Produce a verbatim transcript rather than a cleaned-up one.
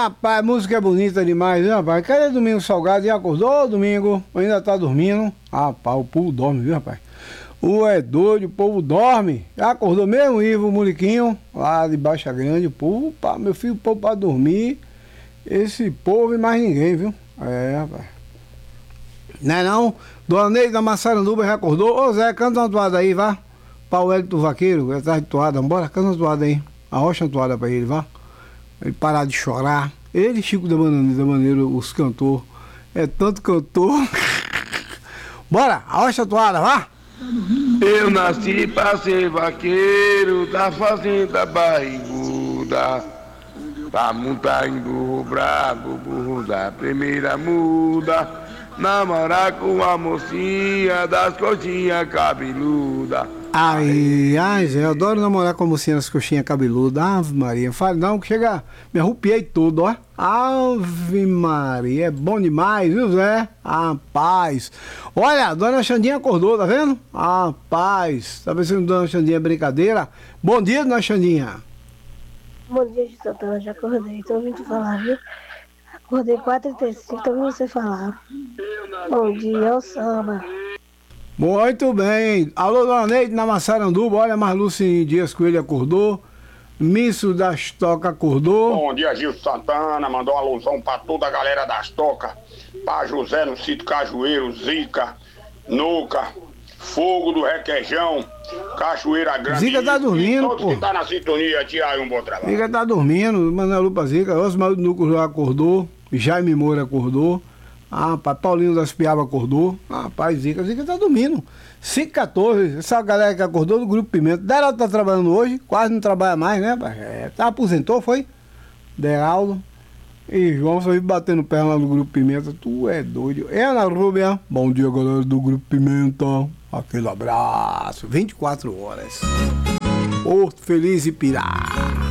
Rapaz, música é bonita demais, né, rapaz? Cadê Domingo Salgado? Já acordou, Domingo? Ainda tá dormindo? Rapaz, o povo dorme, viu, rapaz? O é doido, o povo dorme. Já acordou mesmo, Ivo Muriquinho? Lá de Baixa Grande, o povo, pá, meu filho, o povo pra dormir. Esse povo e mais ninguém, viu? É, rapaz. Não é não? Dona Neide da Massaranduba já acordou? Ô Zé, canta uma toada aí, vá. Pra o Hélio do Vaqueiro, ele tá de toada, bora, canta uma toada aí. Arrocha uma toada pra ele, vá. Ele parar de chorar. Ele, Chico da Maneira, da Maneira, os cantor. É tanto cantor. Bora, arrocha a toada, vá. Eu nasci pra ser vaqueiro da fazenda barriguda, pra montar em burro brabo, burro da primeira muda, namorar com a mocinha das coxinhas cabeluda. Ai, ai, Zé, eu adoro namorar com a mocinha das coxinhas cabeludas. Ave Maria, fala não, que chega, me arrupiei todo, ó. Ave Maria, é bom demais, viu, Zé? Rapaz. Olha, a dona Xandinha acordou, tá vendo? Rapaz, tá pensando que dona Xandinha é brincadeira? Bom dia, dona Xandinha. Bom dia, Santana, já acordei, tô ouvindo falar, viu? Acordei quatro e trinta e cinco, tô ouvindo você falar. Bom dia, é o samba. Muito bem. Alô, dona Neide, na Massaranduba, olha, Marluce Dias Coelho acordou. Misso das Tocas acordou. Bom dia, Gil Santana, mandou uma alusão pra toda a galera das Tocas, pra José no Sítio Cajueiro, Zica, Nuca, Fogo do Requeijão, Cachoeira Grande. Zica tá dormindo, todos pô. que tá na sintonia, tia aí, um bom trabalho. Zica tá dormindo, Manuel pra Zica, Osmar do Núcleo já acordou, Jaime Moura acordou, ah, rapaz, Paulinho das Piabas acordou, ah, rapaz, Zica, Zica tá dormindo. cinco e quatorze, essa galera que acordou do Grupo Pimenta. Deraldo tá trabalhando hoje, quase não trabalha mais, né, rapaz? É, tá, aposentou, foi? Deraldo. E João só vive batendo perna lá no Grupo Pimenta. Tu é doido. É, Ana Rúbia. Bom dia, galera do Grupo Pimenta. Aquele abraço. vinte e quatro horas. Porto Feliz e Pirá.